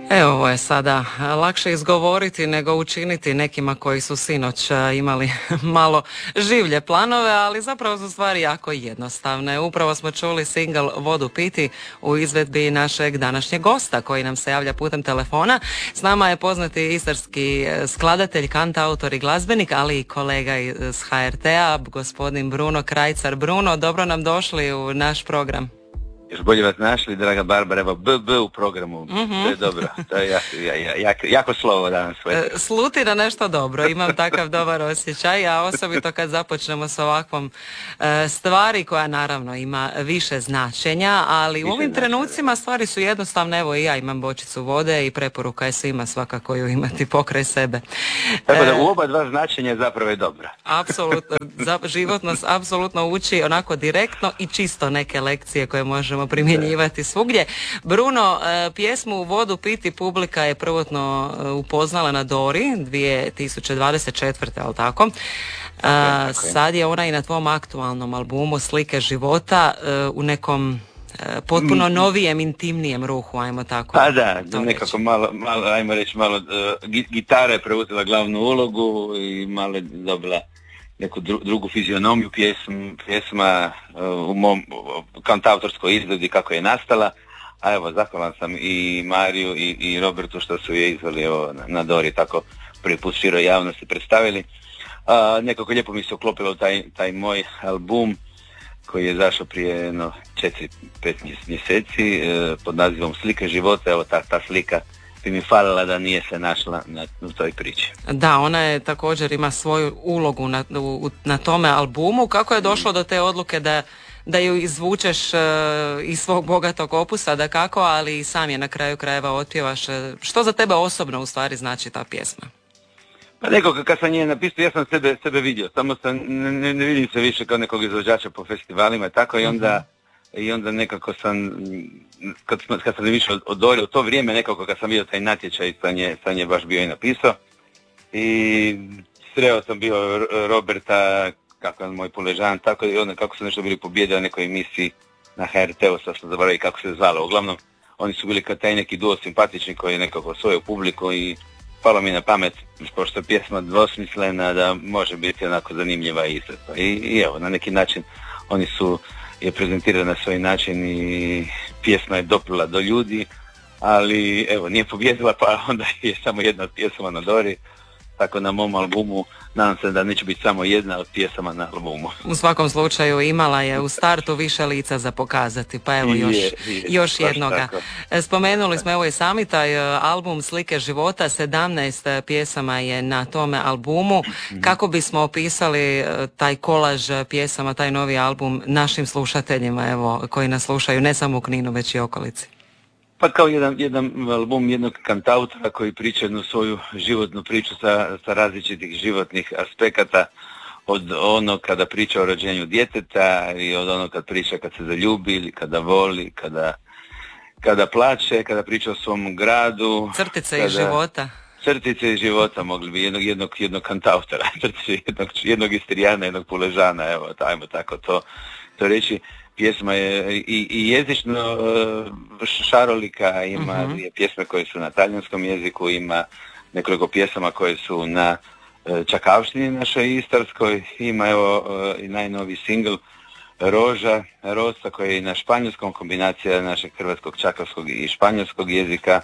Evo, ovo je sada lakše izgovoriti nego učiniti nekima koji su sinoć imali malo življe planove, ali zapravo su stvari jako jednostavne. Upravo smo čuli single Vodu piti u izvedbi našeg današnjeg gosta koji nam se javlja putem telefona. S nama je poznati istarski skladatelj, kantautor i glazbenik, ali i kolega iz HRT-a, gospodin Bruno Krajcar. Bruno, dobro nam došli u naš program. Još bolje vas našli, draga Barbara, evo BB u programu, to je dobro, to je jako slovo danas. Sluti na nešto dobro, imam takav dobar osjećaj, a osobito kad započnemo s ovakvom stvari koja naravno ima više značenja, ali u ovim trenucima stvari su jednostavne, evo i ja imam bočicu vode i preporuka je svima svakako ju imati pokraj sebe. Tako da u oba dva značenja zapravo je dobro. Apsolutno, život nas apsolutno uči onako direktno i čisto neke lekcije koje možemo primjenjivati svugdje. Bruno, pjesmu Vodu piti publika je prvotno upoznala na Dori 2024. ali tako? Sad je ona i na tvom aktualnom albumu Slike života u nekom potpuno novijem, intimnijem ruhu, ajmo tako. Pa da, nekako malo, ajmo reći, malo gitara je preuzela glavnu ulogu i malo je dobila neku drugu fizionomiju pjesma u mom kantautorskoj izvedbi kako je nastala, a evo zahvalan sam i Mariju i Robertu što su je izveli na Dori tako prvi put široj javnosti predstavili. Nekako lijepo mi se uklopilo taj moj album koji je zašao prije 4-5 mjeseci pod nazivom Slike života. Evo ta slika bi mi falila da nije se našla u toj priči. Da, ona je također ima svoju ulogu na tome albumu. Kako je došlo do te odluke da ju izvučeš iz svog bogatog opusa, da kako, ali i sam je na kraju krajeva otpjevaš. Što za tebe osobno u stvari znači ta pjesma? Pa nekako kad sam nje napisao, ja sam sebe vidio, samo ne vidim se više kao nekog izvođača po festivalima i tako, i onda nekako sam, kad sam išao od Dori u to vrijeme, nekako kad sam vidio taj natječaj, sam je baš bio i napisao. I sreo sam bio Roberta, kako je moj Puležan, tako i onda kako su nešto bili pobjedili na nekoj emisiji na HRT-u, sad sam zaboravio kako se zvalo. Uglavnom, oni su bili kao taj neki duo simpatični koji je nekako osvojio publiku i palo mi na pamet, pošto je pjesma dvosmislena, da može biti onako zanimljiva i iscrpna. I evo, na neki način oni su je prezentirana na svoj način i pjesma je doprila do ljudi, ali evo, nije pobjedila, pa onda je samo jedna od pjesama na Dori, tako na mom albumu nadam se da neće biti samo jedna od pjesama na albumu. U svakom slučaju imala je u startu više lica za pokazati, pa evo još jednoga. Tako. Spomenuli smo evo i sami taj album Slike života, 17 pjesama je na tome albumu. Kako bismo opisali taj kolaž pjesama, taj novi album našim slušateljima evo koji nas slušaju ne samo u Kninu već i okolici? Pa kao jedan album jednog kantautora koji priča jednu svoju životnu priču sa različitih životnih aspekata, od onog kada priča o rođenju djeteta i od onog kad priča kad se zaljubi ili kada voli, kada plače, kada priča o svom gradu. Crtice iz života. Crtice iz života mogli bi jednog kantautora, jednog Istrijana, jednog Puležana, evo, ajmo tako to reći. Pjesma je i jezično šarolika, ima dvije pjesme koje su na talijanskom jeziku, ima nekoliko pjesama koje su na čakavštini našoj istarskoj, ima evo i najnoviji single Rosa koji je i na španjolskom, kombinacija našeg hrvatskog, čakavskog i španjolskog jezika.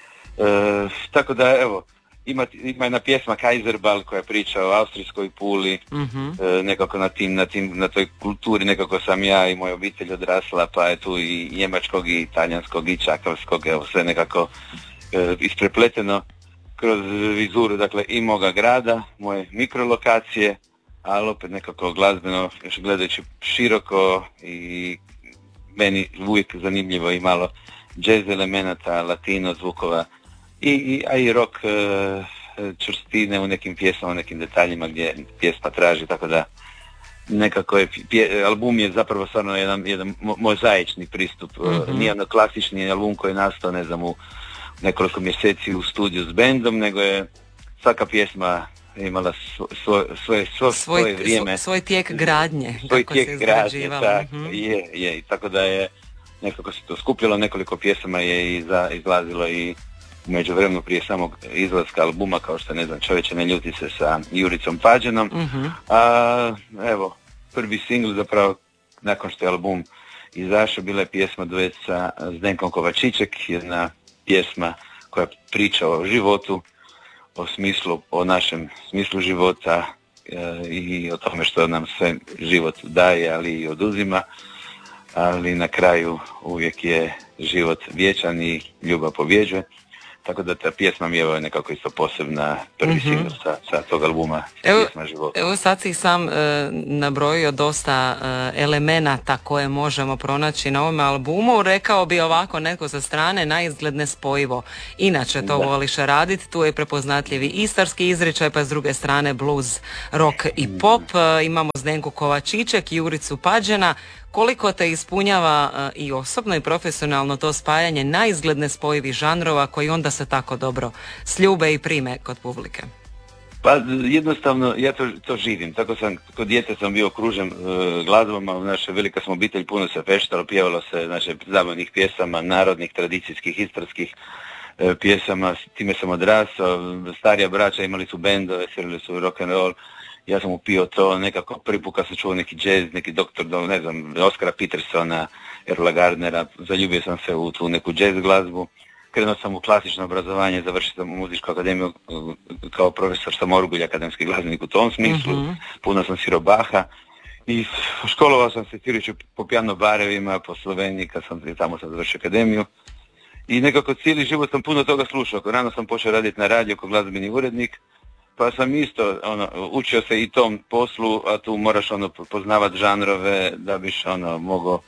Tako da evo, ima jedna pjesma Kaiserball koja priča o austrijskoj Puli, nekako na toj kulturi nekako sam ja i moja obitelj odrasla, pa je tu i njemačkog i talijanskog i čakavskog, evo sve nekako isprepleteno kroz vizuru, dakle i moga grada, moje mikrolokacije, ali opet nekako glazbeno, još gledajući široko i meni uvijek zanimljivo i malo jazz elemenata, latino zvukova, a i rock čvrstine u nekim pjesmama, u nekim detaljima gdje pjesma traži, tako da nekako album je zapravo stvarno jedan mozaični pristup, nije ono klasični album koji je nastao, ne znam, u nekoliko mjeseci u studiju s bendom, nego je svaka pjesma imala svoje vrijeme. Svoj tijek gradnje. Svoj tijek gradnje, tako, je. Tako da je nekako se to skupljalo, nekoliko pjesama je izlazilo i u međuvremenu prije samog izlaska albuma, kao što ne znam, Čovječe ne ljuti se sa Juricom Pađenom. A evo, prvi singl zapravo nakon što je album izašao bila je pjesma duet sa Zdenkom Kovačiček, jedna pjesma koja priča o životu, o smislu, o našem smislu života i o tome što nam sve život daje, ali i oduzima, ali na kraju uvijek je život vječan i ljubav pobjeđuje. Tako da ta pjesma mi je nekako isto posebna, prvi singl sa tog albuma, pjesma života. Evo sad si sam nabrojio dosta elemenata koje možemo pronaći na ovom albumu. Rekao bi ovako neko sa strane, naizgled nespojivo. Inače to voliš raditi, tu je prepoznatljivi istarski izričaj, pa s druge strane blues, rock i pop. Imamo Zdenku Kovačiček, Juricu Pađena. Koliko te ispunjava i osobno i profesionalno to spajanje naizgled nespojivih žanrova koji onda se tako dobro sljube i prime kod publike? Pa jednostavno ja to živim. Tako sam, kod djece sam bio okružen glazbama, naša velika smo obitelj, puno se feštalo, pjevalo se zabavnih pjesama, narodnih, tradicijskih, istarskih pjesama, time sam odrasao, starija braća imali su bendove, svirali su rock and roll. Ja sam upio to nekako, prvi put kad sam čuo neki jazz, neki doktor, ne znam, Oskara Petersona, Erla Gardnera, zaljubio sam se u tu neku jazz glazbu. Krenuo sam u klasično obrazovanje, završio sam u muzičku akademiju kao profesor Samorgulj, akademski glazbenik u tom smislu. Puno sam svirao Baha i školovao sam se svirajući po piano barevima, po Sloveniji, tamo sam završio akademiju. I nekako cijeli život sam puno toga slušao. Rano sam počeo raditi na radiju kao glazbeni urednik, pa sam isto učio se i tom poslu, a tu moraš poznavati žanrove da biš mogao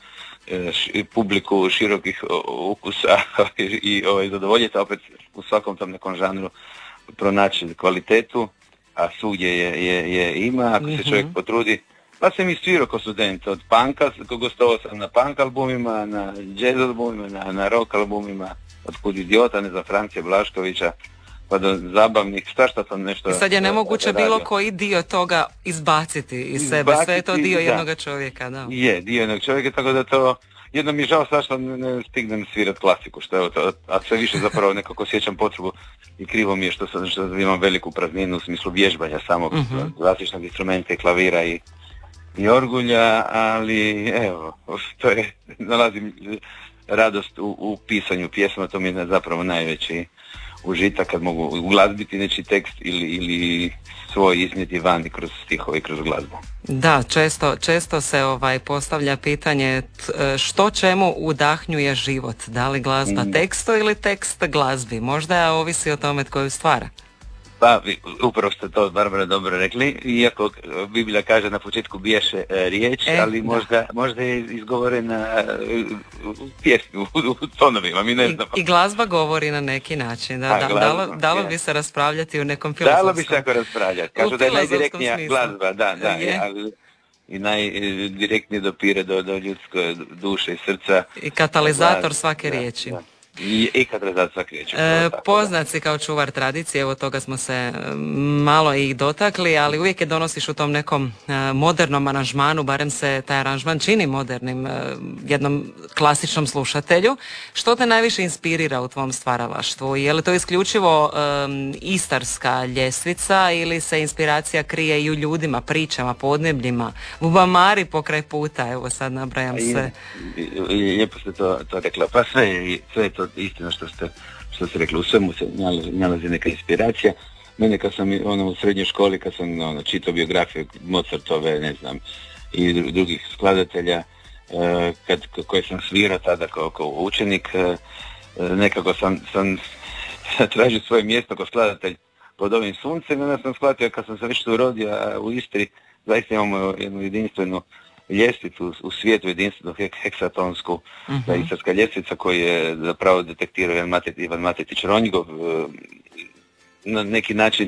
publiku širokih ukusa i zadovoljiti, a opet u svakom tom nekom žanru pronaći kvalitetu, a svugdje je ima, ako se čovjek potrudi. Pa sam i svirao kao student, od punka, gostovao sam na punk albumima, na jazz albumima, na rock albumima, od Kud idiota, ne znam, Francije Blaškovića, pa do zabavnih, šta sam nešto... I sad je nemoguće bilo koji dio toga izbaciti iz sebe, sve je to dio jednoga čovjeka, da. Je, dio jednog čovjeka, tako da to... Jedno mi je žao sad što ne stignem svirat klasiku, što je to, a sve više zapravo nekako osjećam potrebu i krivo mi je što imam veliku prazninu u smislu vježbanja samog klasičnog instrumenta i klavira i orgulja, ali evo, to je, nalazim radost u pisanju pjesma, to mi je zapravo najveći užitak kad mogu uglazbiti nečiji tekst ili svoj iznijeti vani kroz stihove i kroz glazbu. Da, često se postavlja pitanje što čemu udahnjuje život, da li glazba tekstu ili tekst glazbi, možda ovisi o tome tko ju stvara. Pa, upravo ste to, Barbara, dobro rekli, iako Biblija kaže na početku biješe riječ, ali možda je izgovorena pjesmi, u tonovima, mi ne znamo. I glazba govori na neki način, dalo bi se raspravljati u nekom filozofskom. Dalo bi se ako raspravljati, kažu da je najdirektnija glazba, ali i najdirektnije dopire do ljudske duše i srca. I katalizator svake riječi. Da. I katalizator svake riječi. Poznat si kao čuvar tradicije, evo toga smo se malo i dotakli, ali uvijek je donosiš u tom nekom modernom aranžmanu, barem se taj aranžman čini modernim jednom klasičnom slušatelju. Što te najviše inspirira u tvom stvaralaštvu? Je li to isključivo istarska ljestvica ili se inspiracija krije i u ljudima, pričama, podnebljima, u Bamari pokraj puta, evo sad nabrajam sve. Lijepo ste to rekla, pa sve je to istina što ste rekli, u svemu se nalazi neka inspiracija. Mene kad sam u srednjoj školi, kad sam čitao biografiju Mozartove, ne znam, i drugih skladatelja, koje sam svirao tada kao učenik, nekako sam tražio svoje mjesto kao skladatelj pod ovim suncem, i onda sam shvatio kad sam se već tu rodio u Istri, zaista imamo jednu jedinstvenu ljestvicu u svijetu, jedinstvenu heksatonsku, istarska ljestvica koju je zapravo detektirao Ivan Matetić Ronjgov, na neki način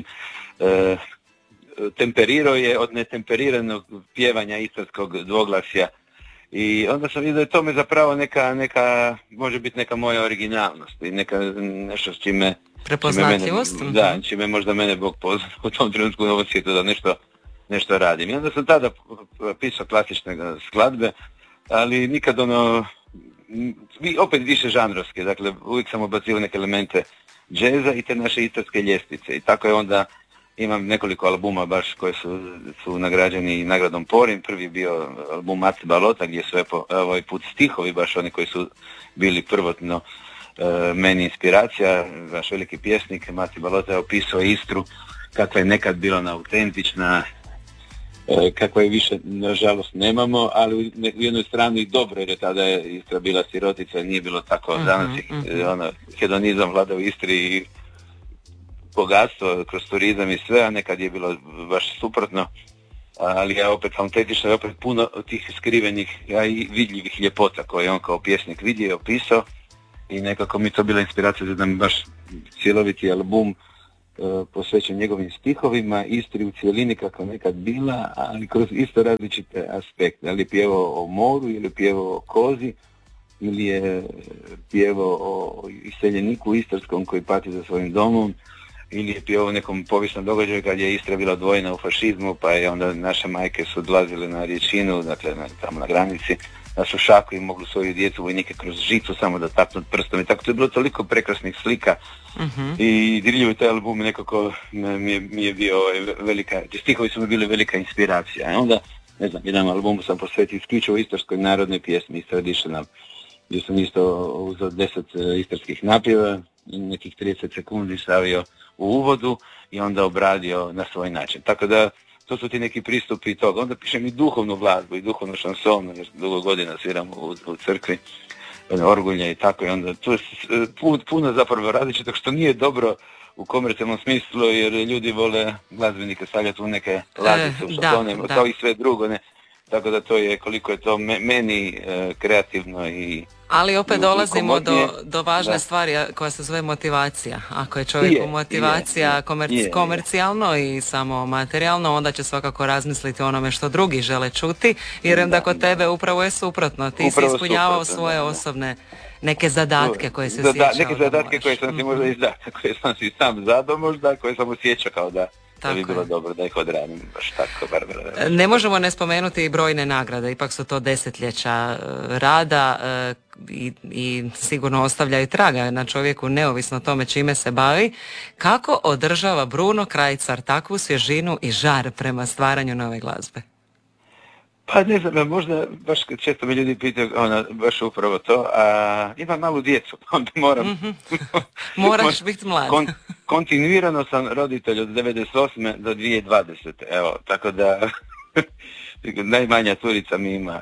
temperirao je od netemperiranog pjevanja istarskog dvoglasja, i onda sam vidio da je tome zapravo neka može biti neka moja originalnost i nešto s čime prepoznatljivost, čime možda mene Bog pozvao u tom trenutku u ovom svijetu da nešto radim. I onda sam tada pisao klasične skladbe, ali nikad opet više žanrovske, dakle uvijek sam ubacivao neke elemente džeza i te naše istarske ljestvice i tako je onda imam nekoliko albuma baš koji su nagrađeni nagradom Porin. Prvi je bio album Mace Balota gdje su ovaj put stihovi baš oni koji su bili prvotno meni inspiracija, vaš veliki pjesnik Maci Balota je opisao Istru kakva je nekad bila ona autentična, kakva je više nažalost nemamo, ali u jednoj strani dobro jer je tada je Istra bila sirotica i nije bilo tako danas hedonizam vlada u Istri i bogatstvo kroz turizam i sve, a nekad je bilo baš suprotno, ali ja opet autentično, opet puno tih skrivenih, a i vidljivih ljepota koje je on kao pjesnik vidio i opisao i nekako mi to bila inspiracija da mi baš cjeloviti album posvećen njegovim stihovima, Istri u cijelini kako nekad bila, ali kroz isto različite aspekte. Ali je pjevao o moru, ili je pjevao o kozi, ili je pjevao o iseljeniku istarskom koji pati za svojim domom, ili je pjevao o nekom povijesnom događaju kad je Istra bila odvojena u fašizmu, pa je onda naše majke su odlazile na Riječinu, dakle tamo na granici, na Sušaku i mogli svoju djecu vojnike kroz žicu samo da taknu prstom i tako. To je bilo toliko prekrasnih slika i dirljivo taj album nekako mi je bio velika, stihovi su mi bili velika inspiracija. A onda, ne znam, jedan album sam posvetio isključivo istarskoj narodnoj pjesmi, Traditional, gdje sam isto uzeo 10 istarskih napjeva i nekih 30 sekundi stavio u uvodu i onda obradio na svoj način. Tako da to su ti neki pristupi toga. Onda pišem i duhovnu glazbu i duhovnu šansonu, jer dugo godina sviram u crkvi, orgulje i tako. I onda tu je puno zapravo različitog što nije dobro u komercijalnom smislu, jer ljudi vole glazbenike stavljati u neke ladice, u šatone, kao i sve drugo, ne. Tako da to je, koliko je to meni kreativno i... Ali opet dolazimo do važne stvari koja se zove motivacija. Ako je čovjeku motivacija komercijalno i samo materijalno, onda će svakako razmisliti o onome što drugi žele čuti. Vjerujem da kod tebe upravo je suprotno. Ti si ispunjavao svoje osobne neke zadatke koje se osjećao. Neke zadatke koje sam si možda koje sam si sam zadao možda, koje sam osjećao kao da bi bilo dobro da ih odradim, baš tako, Barbara. Ne možemo ne spomenuti i brojne nagrade, ipak su to desetljeća rada i sigurno ostavljaju traga na čovjeku neovisno o tome čime se bavi. Kako održava Bruno Krajcar takvu svježinu i žar prema stvaranju nove glazbe? Pa ne znam, možda baš često me ljudi pitaju, baš upravo to, a imam malu djecu, onda moram... Moraš biti mlad. Kontinuirano sam roditelj od 98. do 2020. Evo, tako da najmanja curica mi ima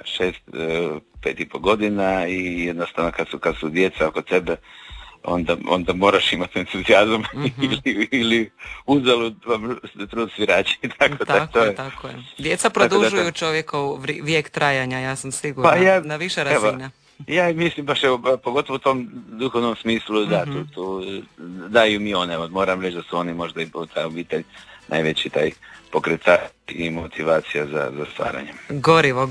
5,5 godina i jednostavno kad su djeca oko tebe, onda moraš imati entuzijazam ili uzalud trud svirači. Tako je. Djeca produžuju čovjekov vijek trajanja, ja sam sigurna, na više razina. Ja mislim baš pogotovo u tom duhovnom smislu tu daju mi one, moram reći da su oni možda i ta obitelj najveći taj pokretač i motivacija za stvaranje. Gorivo.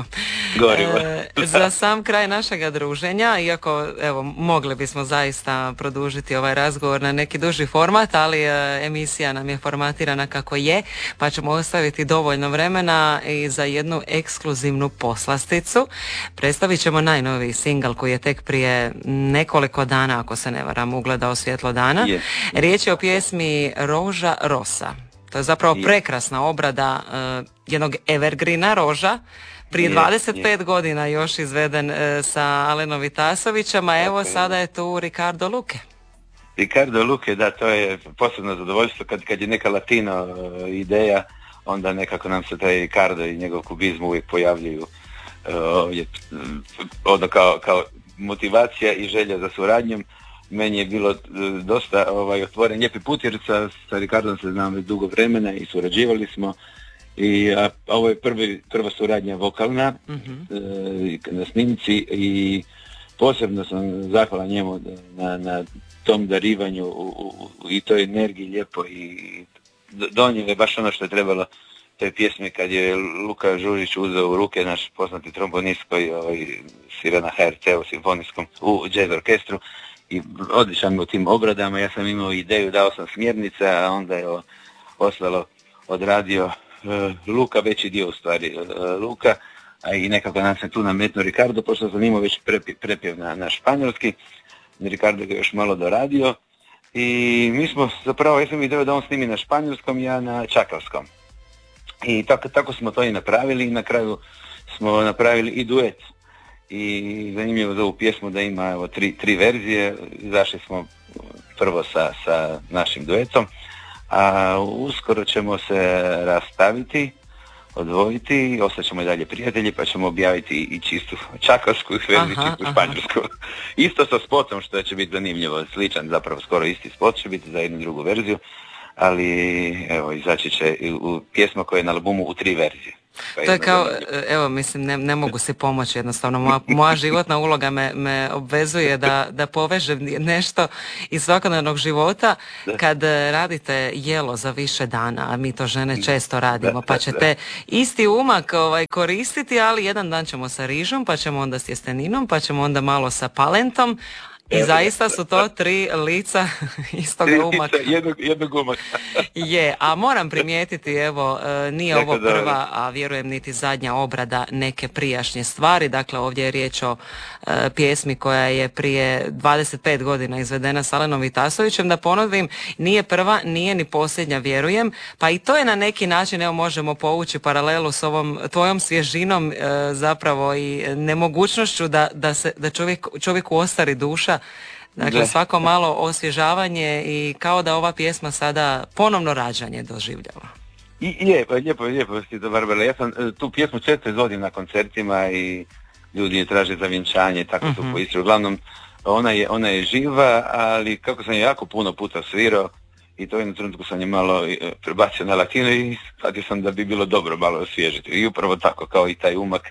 Za sam kraj našega druženja, iako evo mogli bismo zaista produžiti ovaj razgovor na neki duži format, ali emisija nam je formatirana kako je, pa ćemo ostaviti dovoljno vremena i za jednu ekskluzivnu poslasticu. Predstavit ćemo najnoviji singl koji je tek prije nekoliko dana, ako se ne varam, ugledao svjetlo dana. Riječ je o pjesmi Roža Rosa. To je zapravo prekrasna obrada jednog evergreena Roža, prije 25 godina još izveden sa Alenom Vitasovićem, a evo sada je tu Ricardo Luque. Ricardo Luque, da, to je posebno zadovoljstvo kad je neka latino ideja, onda nekako nam se taj Ricardo i njegov kubizm uvijek pojavljuju kao motivacija i želja za suradnjom. Meni je bilo dosta otvoren lijepi put jer sa Ricardom se znam već dugo vremena i surađivali smo i ovo je prva suradnja vokalna na snimci i posebno sam zahvalan njemu na tom darivanju i toj energiji lijepo i donijelo je baš ono što je trebalo te pjesme kad je Luka Žužić uzeo u ruke, naš poznati trombonist koji svira na HRT-u simfonijskom u jazz orkestru. I odličan u tim obradama, ja sam imao ideju, dao sam smjernice, a onda je ostalo odradio Luka, veći dio u stvari Luka, a i nekako nam se tu nametno Ricardo, pošto sam imao već prepjev na španjolski, Ricardo ga još malo doradio i mi smo zapravo, ja sam vidio da on snimi na španjolskom, ja na čakavskom. I tako smo to i napravili i na kraju smo napravili i duet. I zanimljivo za ovu pjesmu da ima evo, tri verzije, izašli smo prvo sa našim duetom, a uskoro ćemo se rastaviti, odvojiti, ostaćemo i dalje prijatelji, pa ćemo objaviti i čistu čakavsku verziju, čistu španjolsku. Isto sa spotom, što će biti zanimljivo, sličan, zapravo skoro isti spot će biti za jednu drugu verziju, ali evo, izaći će u pjesma koja je na albumu u 3 verzije. To je kao, evo mislim, ne mogu si pomoći jednostavno, moja životna uloga me obvezuje da povežem nešto iz svakodnevnog života kad radite jelo za više dana, a mi to žene često radimo, pa ćete isti umak koristiti, ali jedan dan ćemo sa rižom, pa ćemo onda s jesteninom, pa ćemo onda malo sa palentom. I zaista su to 3 lica istoga umaka. Jednog umaka. Je, a moram primijetiti, evo, nije ovo prva, a vjerujem niti zadnja obrada neke prijašnje stvari. Dakle, ovdje je riječ o pjesmi koja je prije 25 godina izvedena s Alenom Vitasovićem. Da ponovim, nije prva, nije ni posljednja, vjerujem. Pa i to je na neki način, evo, možemo povući paralelu s ovom tvojom svježinom, zapravo i nemogućnošću da čovjeku ostari duša. Dakle, svako malo osvježavanje i kao da ova pjesma sada ponovno rađanje doživljava. Lijepo si to, Barbara. Ja sam tu pjesmu često izvodim na koncertima i ljudi je traže za vjenčanje, tako su po Istri. Uglavnom, ona je živa, ali kako sam je jako puno puta svirao i to jednom trenutku sam je malo prebacio na latino i shvatio sam da bi bilo dobro malo osvježiti. I upravo tako, kao i taj umak,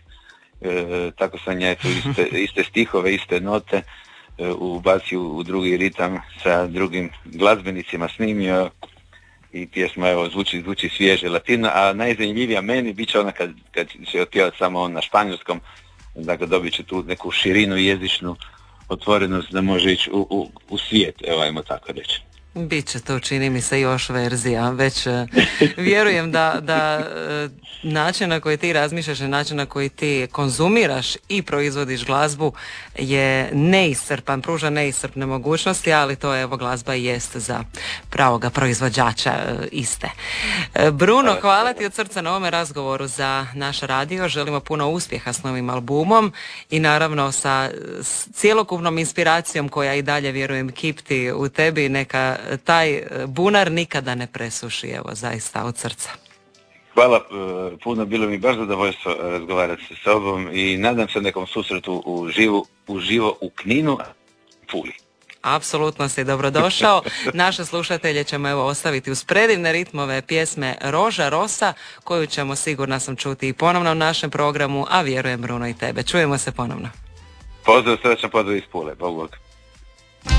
tako sam ja tu iste stihove, iste note ubacio u drugi ritam, sa drugim glazbenicima snimio i pjesma evo zvuči svježe latino, a najzanimljivija meni bit će ona kad će otpjevati samo on na španjolskom, dakle dobit će tu neku širinu jezičnu otvorenost da može ići u svijet, evo ajmo tako reći. Biće to, čini mi se, još verzija, već vjerujem da način na koji ti razmišljaš i način na koji ti konzumiraš i proizvodiš glazbu je neiscrpan, pruža neiscrpne mogućnosti, ali to evo glazba jest za pravoga proizvođača iste. Bruno, hvala ti od srca na ovome razgovoru za naš radio, želimo puno uspjeha s novim albumom i naravno sa cjelokupnom inspiracijom koja i dalje, vjerujem, kipti u tebi, neka taj bunar nikada ne presuši, evo, zaista od srca. Hvala puno, bilo mi baš zadovoljstvo razgovarati sa sobom i nadam se nekom susretu uživo u Kninu, Puli. Apsolutno si dobrodošao. Naše slušatelje ćemo evo ostaviti uz predivne ritmove pjesme Roža Rosa, koju ćemo, sigurna sam, čuti i ponovno u našem programu, a vjerujem, Bruno, i tebe. Čujemo se ponovno. Pozdrav, srećan pozdrav iz Pule. Bog.